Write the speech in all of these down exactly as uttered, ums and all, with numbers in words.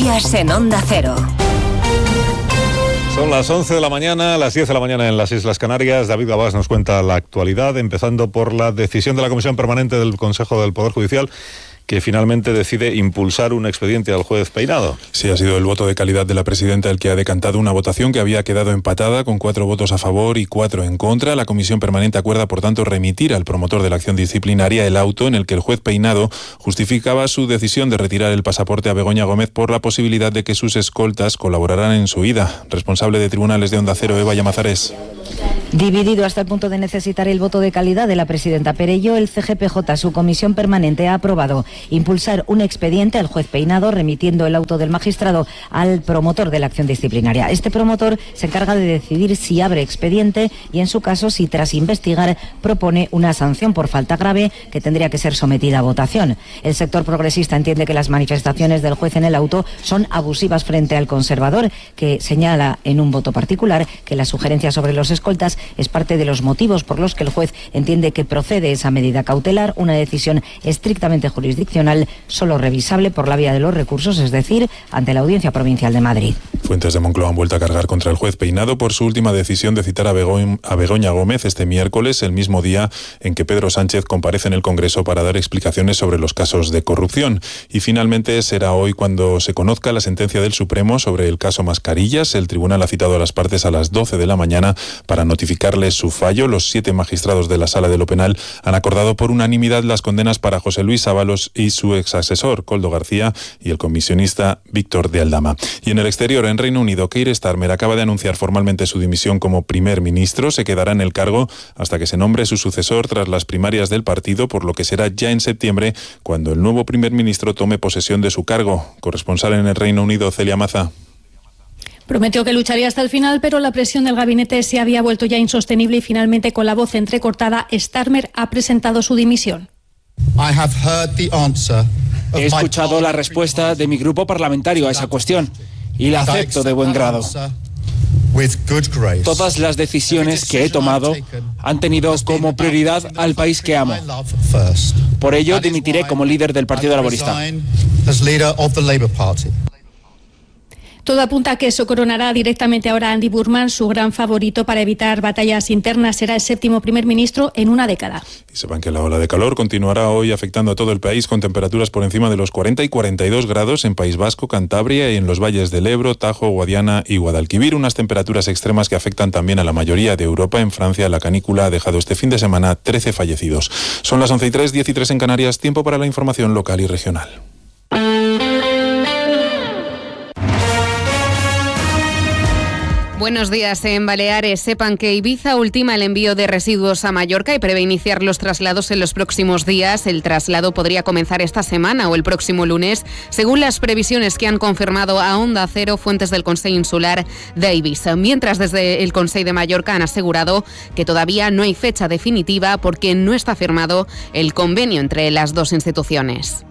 Noticias en Onda Cero. Son las once de la mañana, las diez de la mañana en las Islas Canarias. David Gabás nos cuenta la actualidad, empezando por la decisión de la Comisión Permanente del Consejo del Poder Judicial, que finalmente decide impulsar un expediente al juez Peinado. Sí, ha sido el voto de calidad de la presidenta el que ha decantado una votación que había quedado empatada con cuatro votos a favor y cuatro en contra. La Comisión Permanente acuerda, por tanto, remitir al promotor de la acción disciplinaria el auto en el que el juez Peinado justificaba su decisión de retirar el pasaporte a Begoña Gómez por la posibilidad de que sus escoltas colaboraran en su huida. Responsable de tribunales de Onda Cero, Eva Llamazares. Dividido hasta el punto de necesitar el voto de calidad de la presidenta Perello, el C G P J, su comisión permanente, ha aprobado impulsar un expediente al juez Peinado, remitiendo el auto del magistrado al promotor de la acción disciplinaria. Este promotor se encarga de decidir si abre expediente y, en su caso, si tras investigar propone una sanción por falta grave que tendría que ser sometida a votación. El sector progresista entiende que las manifestaciones del juez en el auto son abusivas frente al conservador, que señala en un voto particular que la sugerencia sobre los escoltas es parte de los motivos por los que el juez entiende que procede esa medida cautelar, una decisión estrictamente jurisdiccional, solo revisable por la vía de los recursos, es decir, ante la Audiencia Provincial de Madrid. Fuentes de Moncloa han vuelto a cargar contra el juez Peinado por su última decisión de citar a, Begoñ, a Begoña Gómez este miércoles, el mismo día en que Pedro Sánchez comparece en el Congreso para dar explicaciones sobre los casos de corrupción. Y finalmente será hoy cuando se conozca la sentencia del Supremo sobre el caso Mascarillas. El tribunal ha citado a las partes a las doce de la mañana para notificarles su fallo. Los siete magistrados de la Sala de lo Penal han acordado por unanimidad las condenas para José Luis Ábalos y su exasesor, Koldo García, y el comisionista Víctor de Aldama. Y en el exterior, en Reino Unido, Keir Starmer acaba de anunciar formalmente su dimisión como primer ministro. Se quedará en el cargo hasta que se nombre su sucesor tras las primarias del partido, por lo que será ya en septiembre cuando el nuevo primer ministro tome posesión de su cargo. Corresponsal en el Reino Unido, Celia Maza. Prometió que lucharía hasta el final, pero la presión del gabinete se había vuelto ya insostenible y finalmente, con la voz entrecortada, Starmer ha presentado su dimisión. He escuchado la respuesta de mi grupo parlamentario a esa cuestión y la acepto de buen grado. Todas las decisiones que he tomado han tenido como prioridad al país que amo. Por ello, dimitiré como líder del Partido Laborista. Todo apunta a que se coronará directamente ahora a Andy Burnham, su gran favorito para evitar batallas internas. Será el séptimo primer ministro en una década. Y sepan que la ola de calor continuará hoy afectando a todo el país, con temperaturas por encima de los cuarenta y cuarenta y dos grados en País Vasco, Cantabria y en los valles del Ebro, Tajo, Guadiana y Guadalquivir. Unas temperaturas extremas que afectan también a la mayoría de Europa. En Francia, la canícula ha dejado este fin de semana trece fallecidos. Son las once y tres, diez y tres en Canarias. Tiempo para la información local y regional. Buenos días. En Baleares, sepan que Ibiza ultima el envío de residuos a Mallorca y prevé iniciar los traslados en los próximos días. El traslado podría comenzar esta semana o el próximo lunes, según las previsiones que han confirmado a Onda Cero fuentes del Consell Insular de Ibiza. Mientras, desde el Consell de Mallorca han asegurado que todavía no hay fecha definitiva porque no está firmado el convenio entre las dos instituciones.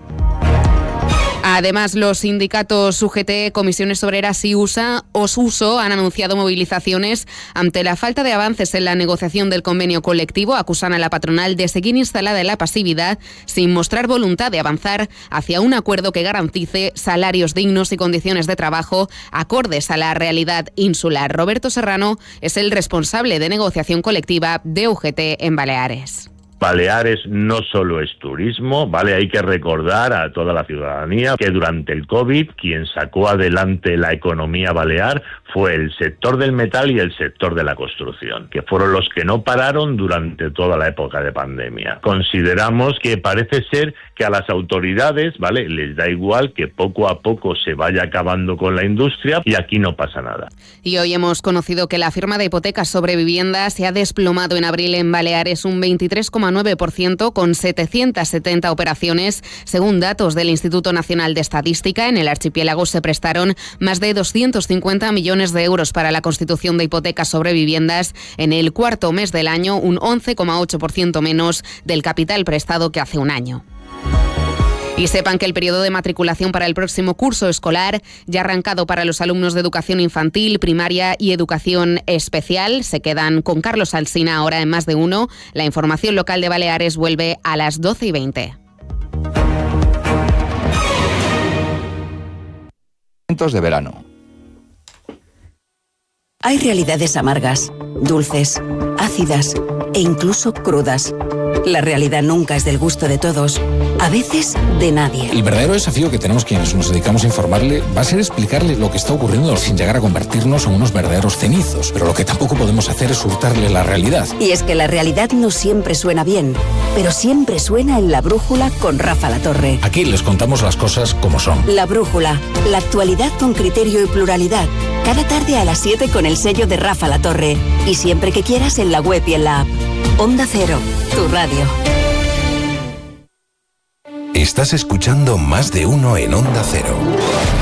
Además, los sindicatos U G T, Comisiones Obreras y U S A, Osuso han anunciado movilizaciones ante la falta de avances en la negociación del convenio colectivo. Acusan a la patronal de seguir instalada en la pasividad sin mostrar voluntad de avanzar hacia un acuerdo que garantice salarios dignos y condiciones de trabajo acordes a la realidad insular. Roberto Serrano es el responsable de negociación colectiva de U G T en Baleares. Baleares no solo es turismo, ¿vale? Hay que recordar a toda la ciudadanía que durante el COVID quien sacó adelante la economía balear fue el sector del metal y el sector de la construcción, que fueron los que no pararon durante toda la época de pandemia. Consideramos que parece ser que a las autoridades, ¿vale?, les da igual que poco a poco se vaya acabando con la industria y aquí no pasa nada. Y hoy hemos conocido que la firma de hipotecas sobre viviendas se ha desplomado en abril en Baleares un veintitrés coma nueve por ciento con setecientas setenta operaciones, según datos del Instituto Nacional de Estadística. En el archipiélago se prestaron más de doscientos cincuenta millones de euros para la constitución de hipotecas sobre viviendas en el cuarto mes del año, un once coma ocho por ciento menos del capital prestado que hace un año. Y sepan que el periodo de matriculación para el próximo curso escolar ya ha arrancado para los alumnos de educación infantil, primaria y educación especial. Se quedan con Carlos Alsina ahora en Más de Uno. La información local de Baleares vuelve a las doce y veinte. de verano. Hay realidades amargas, dulces, ácidas e incluso crudas. La realidad nunca es del gusto de todos, a veces de nadie. El verdadero desafío que tenemos quienes nos dedicamos a informarle va a ser explicarle lo que está ocurriendo sin llegar a convertirnos en unos verdaderos cenizos. Pero lo que tampoco podemos hacer es hurtarle la realidad. Y es que la realidad no siempre suena bien, pero siempre suena en La Brújula con Rafa Latorre. Aquí les contamos las cosas como son. La Brújula, la actualidad con criterio y pluralidad. Cada tarde a las siete con el sello de Rafa Latorre. Y siempre que quieras en la web y en la app. Onda Cero, tu radio. Estás escuchando Más de Uno en Onda Cero.